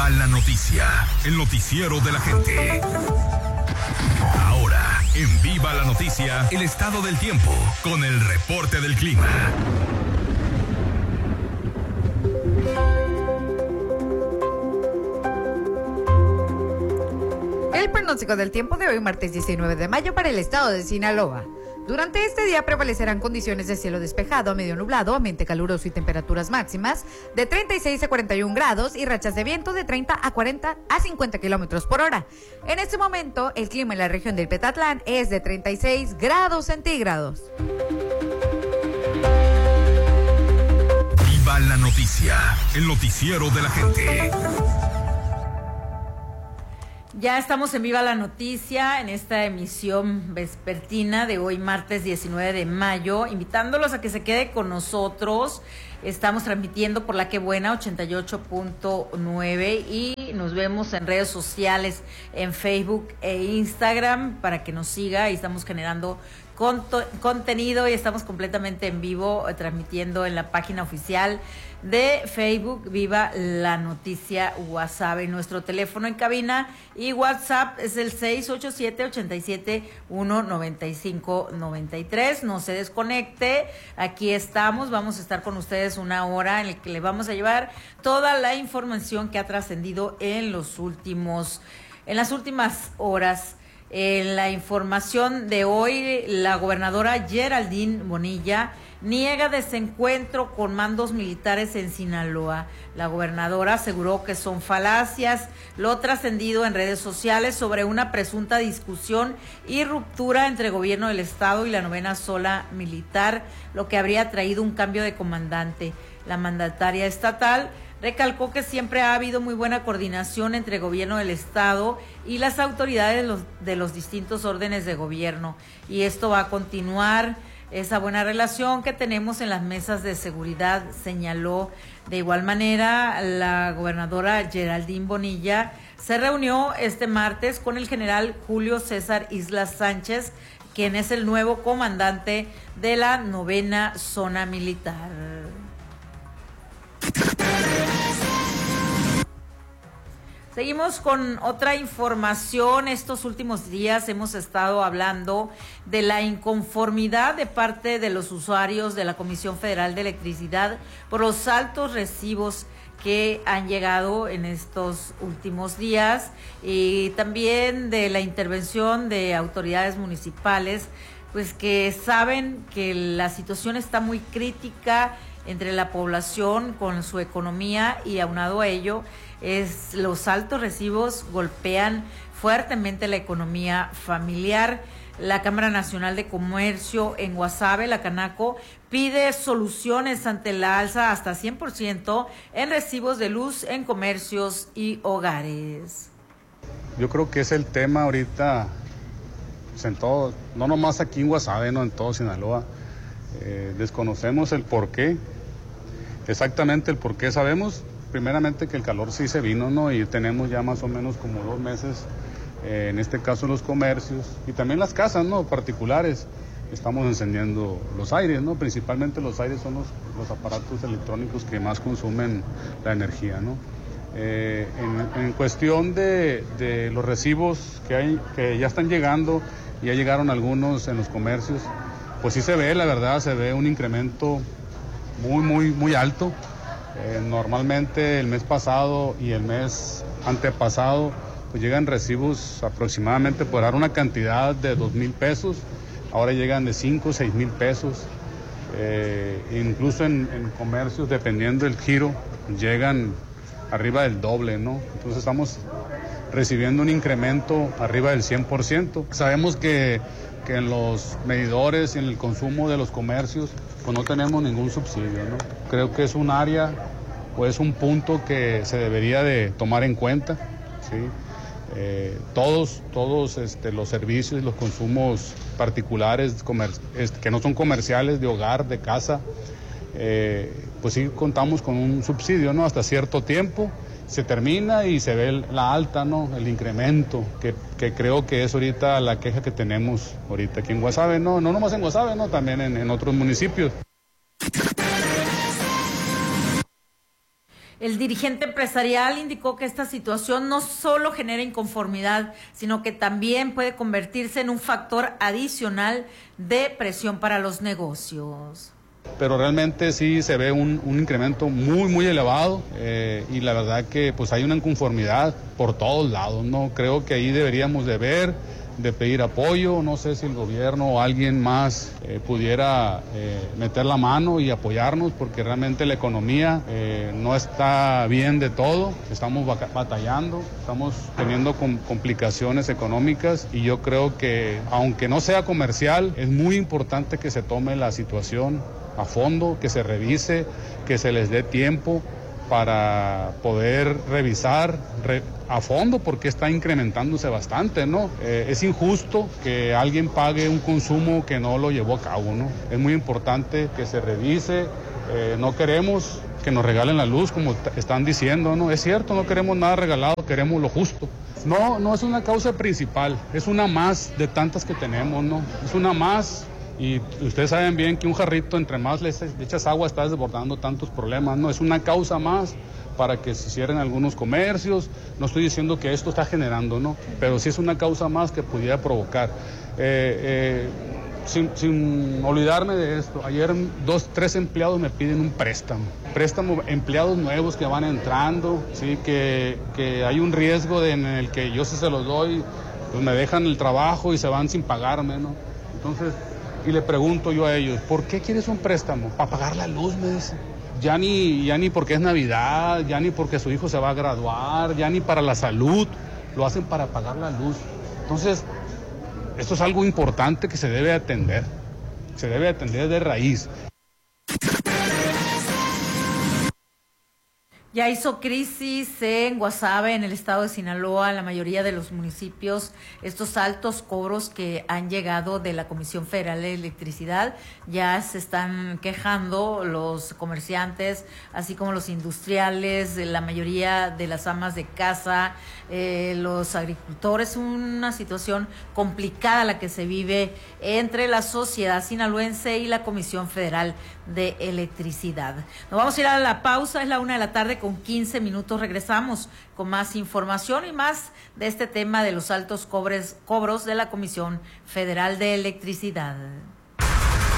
Viva la noticia, el noticiero de la gente. Ahora, en Viva la noticia, el estado del tiempo, con el reporte del clima. El pronóstico del tiempo de hoy, martes 19 de mayo, para el estado de Sinaloa. Durante este día prevalecerán condiciones de cielo despejado a medio nublado, ambiente caluroso y temperaturas máximas de 36 a 41 grados y rachas de viento de 30 a 40 a 50 kilómetros por hora. En este momento, el clima en la región del Petatlán es de 36 grados centígrados. Viva la noticia, el noticiero de la gente. Ya estamos en Viva la Noticia, en esta emisión vespertina de hoy, martes 19 de mayo, invitándolos a que se quede con nosotros. Estamos transmitiendo por La Que Buena 88.9 y nos vemos en redes sociales, en Facebook e Instagram, para que nos siga, y estamos generando contenido y estamos completamente en vivo, transmitiendo en la página oficial de Facebook Viva la Noticia WhatsApp. En nuestro teléfono en cabina y WhatsApp es el 687-87-195-93. No se desconecte, aquí estamos, vamos a estar con ustedes una hora en la que le vamos a llevar toda la información que ha trascendido en las últimas horas. En la información de hoy, la gobernadora Geraldine Bonilla niega desencuentro con mandos militares en Sinaloa. La gobernadora aseguró que son falacias lo trascendido en redes sociales sobre una presunta discusión y ruptura entre gobierno del estado y la 9ª Zona Militar, lo que habría traído un cambio de comandante. La mandataria estatal recalcó que siempre ha habido muy buena coordinación entre gobierno del estado y las autoridades de los distintos órdenes de gobierno, y esto va a continuar, esa buena relación que tenemos en las mesas de seguridad, señaló. De igual manera, la gobernadora Geraldine Bonilla se reunió este martes con el general Julio César Islas Sánchez, quien es el nuevo comandante de la 9ª Zona Militar. Seguimos con otra información. Estos últimos días hemos estado hablando de la inconformidad de parte de los usuarios de la Comisión Federal de Electricidad por los altos recibos que han llegado en estos últimos días, y también de la intervención de autoridades municipales, pues que saben que la situación está muy crítica entre la población con su economía, y aunado a ello, los altos recibos golpean fuertemente la economía familiar. La Cámara Nacional de Comercio en Guasave, la Canaco, pide soluciones ante la alza hasta 100% en recibos de luz en comercios y hogares. Yo creo que es el tema ahorita, pues en todo, no nomás aquí en Guasave, no, en todo Sinaloa. Desconocemos el porqué, exactamente el porqué. Sabemos primeramente que el calor sí se vino, ¿no? Y tenemos ya más o menos como 2 meses, en este caso los comercios y también las casas, ¿no? Particulares, estamos encendiendo los aires, ¿no? Principalmente los aires son los aparatos electrónicos que más consumen la energía, ¿no? En cuestión de los recibos que ya están llegando, ya llegaron algunos en los comercios, pues sí se ve, la verdad, se ve un incremento muy alto. Normalmente el mes pasado y el mes antepasado pues llegan recibos aproximadamente por dar una cantidad de 2,000 pesos, ahora llegan de 5, 6,000 pesos, incluso en comercios, dependiendo del giro, llegan arriba del doble, ¿no? Entonces estamos recibiendo un incremento arriba del 100%. Sabemos que en los medidores y en el consumo de los comercios pues no tenemos ningún subsidio, ¿no? Creo que es un área o es un punto que se debería de tomar en cuenta, ¿sí? Todos los servicios, los consumos particulares, que no son comerciales, de hogar, de casa, pues sí contamos con un subsidio, ¿no? Hasta cierto tiempo se termina y se ve la alta, ¿no? El incremento, que creo que es ahorita la queja que tenemos ahorita aquí en Guasave, no nomás en Guasave, ¿no? También en otros municipios. El dirigente empresarial indicó que esta situación no solo genera inconformidad, sino que también puede convertirse en un factor adicional de presión para los negocios. Pero realmente sí se ve un incremento muy elevado y la verdad que pues hay una inconformidad por todos lados, ¿no? Creo que ahí deberíamos de ver, de pedir apoyo, no sé si el gobierno o alguien más pudiera meter la mano y apoyarnos, porque realmente la economía no está bien de todo, estamos batallando, estamos teniendo complicaciones económicas y yo creo que aunque no sea comercial, es muy importante que se tome la situación a fondo, que se revise, que se les dé tiempo para poder revisar a fondo porque está incrementándose bastante, ¿no? Es injusto que alguien pague un consumo que no lo llevó a cabo, ¿no? Es muy importante que se revise, no queremos que nos regalen la luz como están diciendo, ¿no? Es cierto, no queremos nada regalado, queremos lo justo. No es una causa principal, es una más de tantas que tenemos, ¿no? Es una más. Y ustedes saben bien que un jarrito, entre más le echas agua, está desbordando tantos problemas, ¿no? Es una causa más para que se cierren algunos comercios. No estoy diciendo que esto está generando, ¿no? Pero sí es una causa más que pudiera provocar. Sin olvidarme de esto, ayer 2-3 empleados me piden un préstamo, empleados nuevos que van entrando, ¿sí? Que hay un riesgo en el que yo si se los doy, pues me dejan el trabajo y se van sin pagarme, ¿no? Entonces, y le pregunto yo a ellos, ¿por qué quieres un préstamo? Para pagar la luz, me dicen. Ya ni porque es Navidad, ya ni porque su hijo se va a graduar, ya ni para la salud, lo hacen para pagar la luz. Entonces, esto es algo importante que se debe atender de raíz. Ya hizo crisis en Guasave, en el estado de Sinaloa, en la mayoría de los municipios, estos altos cobros que han llegado de la Comisión Federal de Electricidad. Ya se están quejando los comerciantes, así como los industriales, la mayoría de las amas de casa, los agricultores. Una situación complicada la que se vive entre la sociedad sinaloense y la Comisión Federal de Electricidad. Nos vamos a ir a la pausa, es la 1:15 p.m. Regresamos con más información y más de este tema de los altos cobros de la Comisión Federal de Electricidad.